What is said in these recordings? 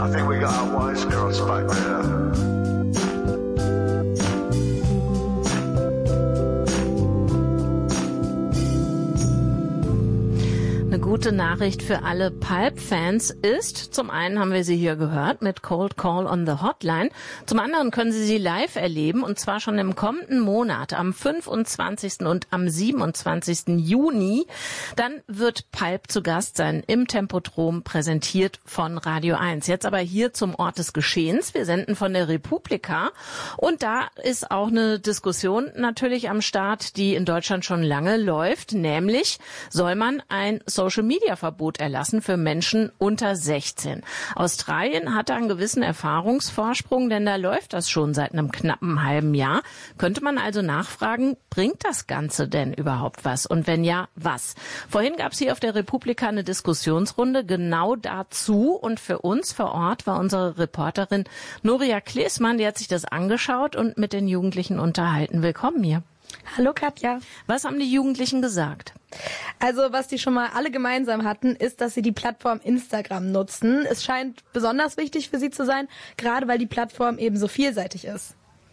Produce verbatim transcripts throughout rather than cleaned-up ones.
I think we got our wise girl spot there. Eine gute Nachricht für alle Pulp-Fans ist, zum einen haben wir sie hier gehört mit Cold Call on the Hotline, zum anderen können Sie sie live erleben und zwar schon im kommenden Monat am fünfundzwanzigsten und am siebenundzwanzigsten Juni. Dann wird Pulp zu Gast sein im Tempodrom, präsentiert von Radio eins. Jetzt aber hier zum Ort des Geschehens. Wir senden von der Republika und da ist auch eine Diskussion natürlich am Start, die in Deutschland schon lange läuft, nämlich soll man ein Social-Media-Verbot erlassen für Menschen unter sechzehn. Australien hat da einen gewissen Erfahrungsvorsprung, denn da läuft das schon seit einem knappen halben Jahr. Könnte man also nachfragen, bringt das Ganze denn überhaupt was? Und wenn ja, was? Vorhin gab es hier auf der Republika eine Diskussionsrunde genau dazu. Und für uns vor Ort war unsere Reporterin Nuria Klesmann, die hat sich das angeschaut und mit den Jugendlichen unterhalten. Willkommen hier. Hallo Katja. Was haben die Jugendlichen gesagt? Also was die schon mal alle gemeinsam hatten, ist, dass sie die Plattform Instagram nutzen. Es scheint besonders wichtig für sie zu sein, gerade weil die Plattform eben so vielseitig ist.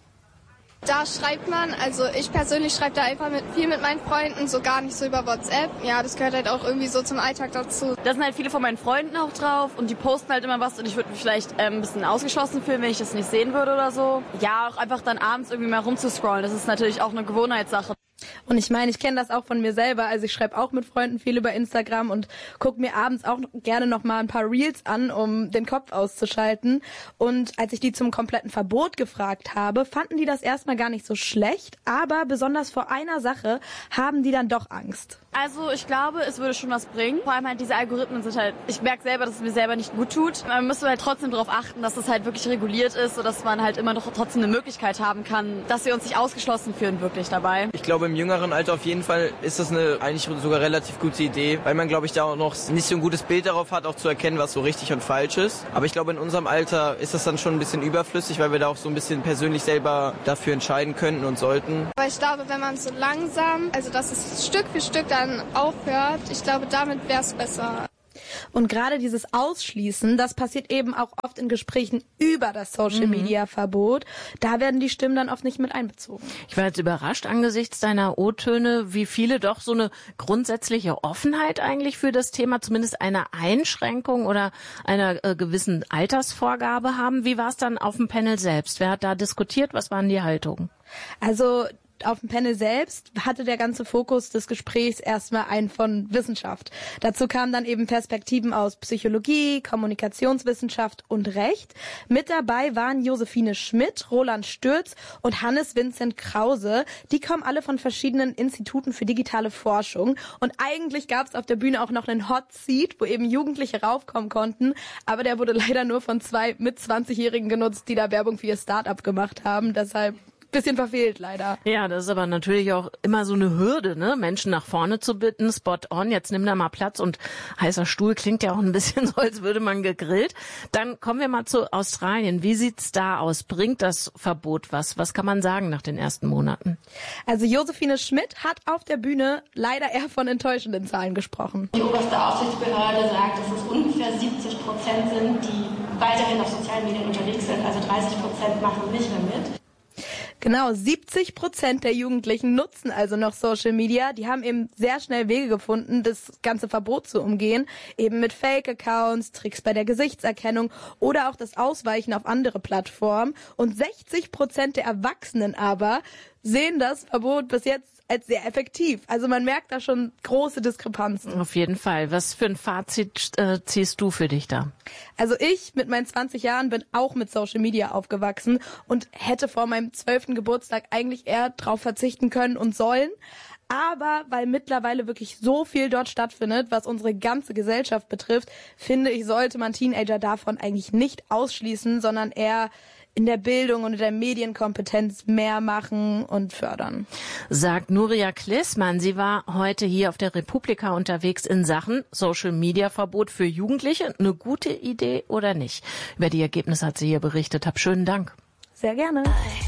Da schreibt man, also ich persönlich schreibe da einfach mit, viel mit meinen Freunden, so gar nicht so über WhatsApp. Ja, das gehört halt auch irgendwie so zum Alltag dazu. Da sind halt viele von meinen Freunden auch drauf und die posten halt immer was und ich würde mich vielleicht ähm, ein bisschen ausgeschlossen fühlen, wenn ich das nicht sehen würde oder so. Ja, auch einfach dann abends irgendwie mal rumzuscrollen, das ist natürlich auch eine Gewohnheitssache. Und ich meine, ich kenne das auch von mir selber. Also ich schreibe auch mit Freunden viel über Instagram und gucke mir abends auch gerne noch mal ein paar Reels an, um den Kopf auszuschalten. Und als ich die zum kompletten Verbot gefragt habe, fanden die das erstmal gar nicht so schlecht. Aber besonders vor einer Sache haben die dann doch Angst. Also ich glaube, es würde schon was bringen. Vor allem halt diese Algorithmen sind halt, ich merke selber, dass es mir selber nicht gut tut. Man müsste halt trotzdem darauf achten, dass es halt wirklich reguliert ist, sodass man halt immer noch trotzdem eine Möglichkeit haben kann, dass wir uns nicht ausgeschlossen fühlen wirklich dabei. Ich glaube, im jüngeren Alter auf jeden Fall ist das eine eigentlich sogar relativ gute Idee, weil man, glaube ich, da auch noch nicht so ein gutes Bild darauf hat, auch zu erkennen, was so richtig und falsch ist. Aber ich glaube, in unserem Alter ist das dann schon ein bisschen überflüssig, weil wir da auch so ein bisschen persönlich selber dafür entscheiden könnten und sollten. Aber ich glaube, wenn man so langsam, also dass es Stück für Stück dann aufhört, ich glaube, damit wäre es besser. Und gerade dieses Ausschließen, das passiert eben auch oft in Gesprächen über das Social-Media-Verbot. Da werden die Stimmen dann oft nicht mit einbezogen. Ich war jetzt überrascht angesichts deiner O-Töne, wie viele doch so eine grundsätzliche Offenheit eigentlich für das Thema, zumindest eine Einschränkung oder einer äh, gewissen Altersvorgabe haben. Wie war es dann auf dem Panel selbst? Wer hat da diskutiert? Was waren die Haltungen? Also auf dem Panel selbst hatte der ganze Fokus des Gesprächs erstmal einen von Wissenschaft. Dazu kamen dann eben Perspektiven aus Psychologie, Kommunikationswissenschaft und Recht. Mit dabei waren Josephine Schmidt, Roland Stürz und Hannes Vincent Krause. Die kommen alle von verschiedenen Instituten für digitale Forschung. Und eigentlich gab es auf der Bühne auch noch einen Hot Seat, wo eben Jugendliche raufkommen konnten. Aber der wurde leider nur von zwei mit zwanzigjährigen genutzt, die da Werbung für ihr Start-up gemacht haben. Deshalb bisschen verfehlt, leider. Ja, das ist aber natürlich auch immer so eine Hürde, ne? Menschen nach vorne zu bitten, spot on, jetzt nimm da mal Platz und heißer Stuhl klingt ja auch ein bisschen so, als würde man gegrillt. Dann kommen wir mal zu Australien. Wie sieht's da aus? Bringt das Verbot was? Was kann man sagen nach den ersten Monaten? Also Josephine Schmidt hat auf der Bühne leider eher von enttäuschenden Zahlen gesprochen. Die oberste Aufsichtsbehörde sagt, dass es ungefähr siebzig Prozent sind, die weiterhin auf sozialen Medien unterwegs sind, also dreißig Prozent machen nicht mehr mit. Genau, siebzig Prozent der Jugendlichen nutzen also noch Social Media. Die haben eben sehr schnell Wege gefunden, das ganze Verbot zu umgehen. Eben mit Fake-Accounts, Tricks bei der Gesichtserkennung oder auch das Ausweichen auf andere Plattformen. Und sechzig Prozent der Erwachsenen aber sehen das Verbot bis jetzt als sehr effektiv. Also man merkt da schon große Diskrepanzen. Auf jeden Fall. Was für ein Fazit äh, ziehst du für dich da? Also ich mit meinen zwanzig Jahren bin auch mit Social Media aufgewachsen und hätte vor meinem zwölften Geburtstag eigentlich eher drauf verzichten können und sollen. Aber weil mittlerweile wirklich so viel dort stattfindet, was unsere ganze Gesellschaft betrifft, finde ich, sollte man Teenager davon eigentlich nicht ausschließen, sondern eher in der Bildung und in der Medienkompetenz mehr machen und fördern. Sagt Nuria Klesmann. Sie war heute hier auf der Republika unterwegs in Sachen Social-Media-Verbot für Jugendliche. Eine gute Idee oder nicht? Über die Ergebnisse hat sie hier berichtet. Hab schönen Dank. Sehr gerne.